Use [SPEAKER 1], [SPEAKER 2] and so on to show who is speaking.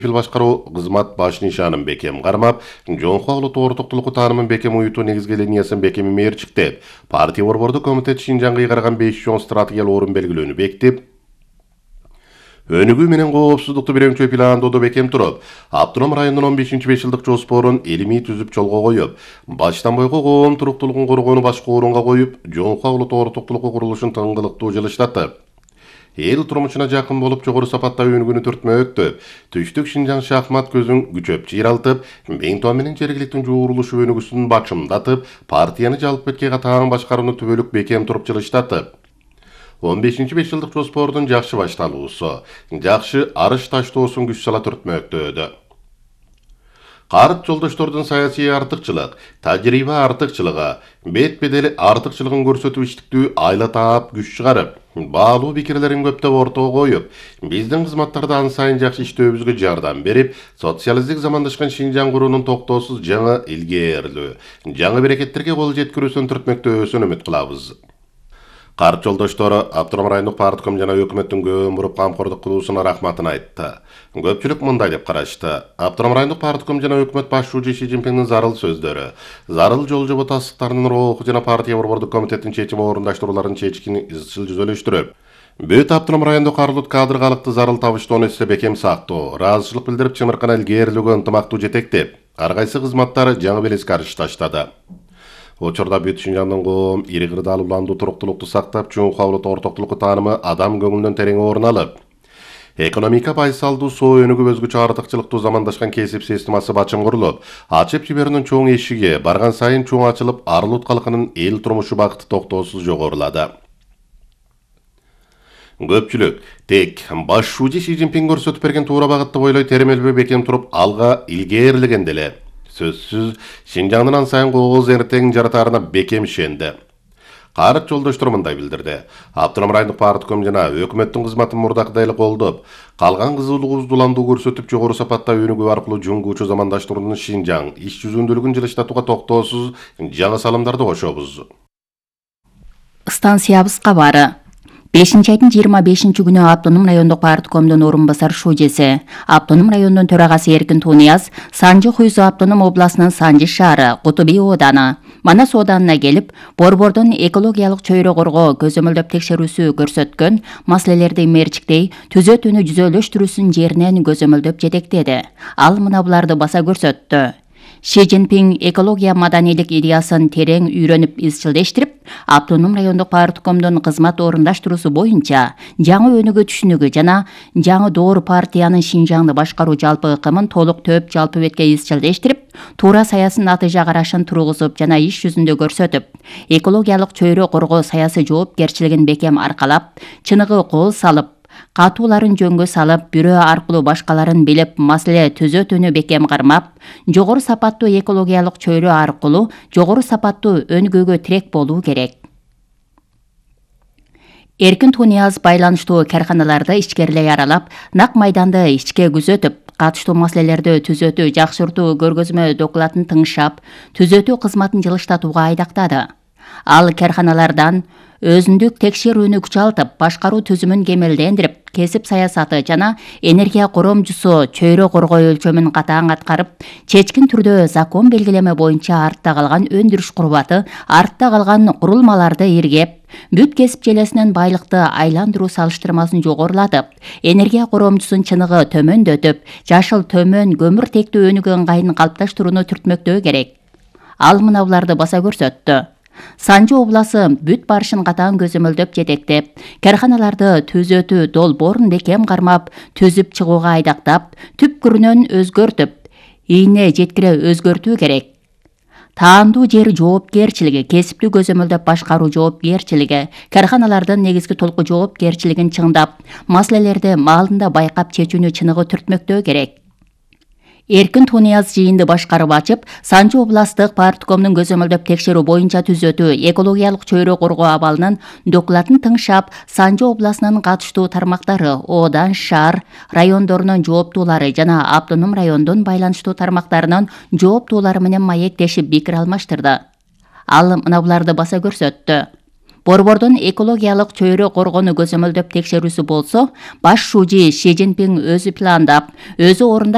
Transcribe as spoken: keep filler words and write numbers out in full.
[SPEAKER 1] Fil başkarуу kızmat baş nişanın bekem garmap, Jonxo aglı toğrutluqtuluqu tanımın bekem uyutu negizgeleniyasın bekemi mer çıktı. Partiya Borbordu Komitet Şinjan'ga yıgargan beş jon strategiyal orun belgilönü bektip, önügü menen goopsuzluktu birinci planda da bekem turup, Abdurrahman rayonunun on beşinci beş yıldık josporun elimi tüzüp çolga koyup, baştan boyga goom turuqtuluqun qorgonu başka orunga koyup, Jonxo aglı toğrutluqtuluqu kuruluşun tыңgılıqtı жылыштатты. El turmuşuna jakın bolup jogorı sapatda önügünü türtmöktü. Tüştük Şinjan şahmat gözün güçöp çiğraltıp, Beyntоменин жергиликтин жуурулушу өнүгүүсүн бачымдатып, партияны жалып кетке катарын башкарууну түбөлүк бекем туруп жылыштатып. on beşinci beş yıldık josporдун жакшы башталуусу, жакшы арыш таштоосун күч сала түртмөктөдү. Карт жолдоштордун саясий артыкчылык, тажрыйба артыкчылыгы, бет бедели артыкчылыгын көрсөтүп иштиктүү айла таап күч чыгарып, баалуу пикирлерин көптөп ортого коюп, биздин кызматтарда ан сайын жакшы иштөөбүзгө жардам берип, социалисттик замандашкан Шинжаң куруунун токтоосуз жаңы илгээрилүү, жаңы берекеттерге кол жеткирүүсүн түртмөктөөсүн үмүт кылабыз. Карт жолдоштору Абдуррахман райондук партком жана өкмөттүн көбүн буруп камкордук кылуусуна рахматын айтты. Көпчүлүк мындай деп карашты. Абдуррахман райондук партком жана өкмөт башчысы Ши Цзиньпиндин зарыл сөздөрү, зарыл жол жобо тастыктарынын руху жана партия Борбордук комитеттин чечими орундаштырууларын чечкини изчил жүзөлөштүрүп, бүт Абдуррахман райондук карлут кадр калыкты зарыл табыштоону эсе бекем сактоо, ыраазычылык билдирип чымыркан илгээрилүүгө ынтымактуу жетектеп, ар кайсы кызматтары жаңы белеске арыш таштады. Учурда бүт Шинжаңдын коом ири кырдаал уландуу туруктуулукту сактап, Jonxo агlı ортоктулукку таанымы адам көңүлүнөн терең орун алып, экономика байсалдуу соо өнүгүп өзгөчө артыкчылыктуу замандашкан кесип системасы бачым курулуп, ачып жиберүүнүн чоң эшиги барган сайын чоң ачылып, арылут калкынын эл турмушу бакыты токтоосуз жогорулады. Көпчүлүк тек башчы Ши Цзиньпин көрсөтүп берген туура багытты бойлой теремелбей бекем туруп, алга илгээрилеген деле. Сөзсүз Шинжаңдын ан сайын кооз эртең жаратарына бекем ишенди. Карт жолдоштор мындай билдирди. Абдуррахман райондук партком жана өкмөттүн кызматын мурдакыдай эле колдоп, калган кызуулугубузду уландуу көрсөтүп, жогору сапатта өнүгүү аркылуу жуңгуучу замандаштырууну Шинжаң иш жүзүндүүлүгүн жылыштатууга токтоосуз жаңы салымдарды кошобуз.
[SPEAKER 2] Станциябыз кабары. бешинчи айдын жыйырма бешинчи күнү Автоном райондук парткомдун орун басар шужеси, Автоном районунун төрагасы Эркин Тунияз, Санжы Хуйзу Автоном областынын Санжы шаары, Кутуби ооданы, Манас оодарына келип, Борбордун экологиялык чөйрө коргоо көзөмөлдөп текшерүүсү көрсөткөн маселелерди мерчиктей түзөтүүнү жүзөлөштүрүүсүн жеринен көзөмөлдөп жетектеди. Ал мына буларды баса көрсөттү. Ши Цзиньпин экология маданийлик идеясын терең үйрөнүп изчилдештирип, Автоном райондук парткомдун кызмат орундаштыруусу боюнча жаңы өнүгүү түшүнүгү жана жаңы доор партиянын Шинжаңды башкаруу жалпы ыкымын толук төп жалпы бетке изчилдештирип, туура саясий натыйжа карашын тургузуп жана иш жүзүндө көрсөтүп, экологиялык чөйрө коргоо саясий жоопкерчилигин бекем аркалап, чыныгы кол салып, катууларын жөнгө салып, бирөө аркылуу башкаларын билип, маселе түзөтүүнү бекем кармап, жогору сапаттуу экологиялык чөйрө аркылуу жогору сапаттуу өнүгүүгө тирек болуу керек. Эркин Тунияз байланыштуу карканаларды ичкерилей аралап, нак майданды ичке күзөтүп, катыштуу маселелерди түзөтүү, жакшыртуу көргөзмө докладын тыңшап, түзөтүү кызматын жылыштатууга айдактады. Ал карканалардан өзүндүк текшерүүнү күчалтып, башкаруу түзүмүн кемелдендирип, кесип саясаты жана энергия коромчусу чөйрө коргоо өлчөмүн катаң аткарып, чечкин түрдө закон белгилеме боюнча артта калган өндүрүш курбаты, артта калган курулмаларды иргеп, бүт кесип желесинен байлыкты айландыруу салыштырмасын жогорулатып, энергия коромчусун чыныгы төмөндөтүп, жашыл төмөн көмүртектүү өнүгүү ыңгайын калыпташтырууну түртмөктөө керек. Ал мына буларды баса көрсөттү. Санжы обласы бүт барышын катаң көзөмөлдөп жетектеп, карканаларды түзөтүү долбоорун бекем кармап, түзүп чыгууга айдактап, түпкүрүнөн өзгөртүп, ийине жеткире өзгөртүү керек. Таандуу жер жоопкерчилиги, кесиптүү көзөмөлдөп башкаруу жоопкерчилиги, карканалардын негизги толку жоопкерчилигин чыңдап, маселелерди маалында байкап чечүүнү чыныгы түртмөктөө керек. Эркин Тунияз жыйынды башкарып ачып, Санжы областык парткомдун көзөмөлдөп текшерүү боюнча түзөтүү, экологиялык чөйрө коргоо абалынын докладын тыңшап, Санжы областынын катыштуу тармактары, оодан, шаар, райондорунун жооптуулары жана Автоном райондун байланыштуу тармактарынын жооптуулары менен маектешип пикир алмаштырды. Ал мына буларды баса көрсөттү. Борбордун экологиялык чөйрө коргоону көзөмөлдөп текшерүүсү болсо, баш шужи Ши Цзиньпин өзү пландап, өзү орунда